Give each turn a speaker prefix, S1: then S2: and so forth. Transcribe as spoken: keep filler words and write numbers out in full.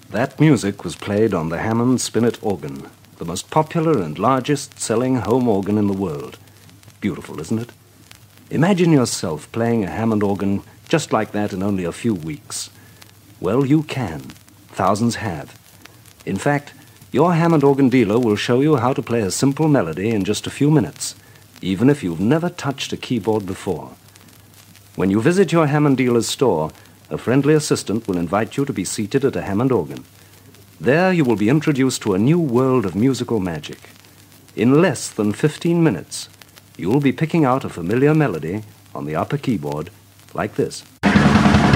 S1: That music was played on the Hammond spinet organ, the most popular and largest-selling home organ in the world. Beautiful, isn't it? Imagine yourself playing a Hammond organ just like that in only a few weeks. Well, you can. Thousands have. In fact, your Hammond organ dealer will show you how to play a simple melody in just a few minutes, even if you've never touched a keyboard before. When you visit your Hammond dealer's store, a friendly assistant will invite you to be seated at a Hammond organ. There you will be introduced to a new world of musical magic. In less than fifteen minutes, you will be picking out a familiar melody on the upper keyboard like this.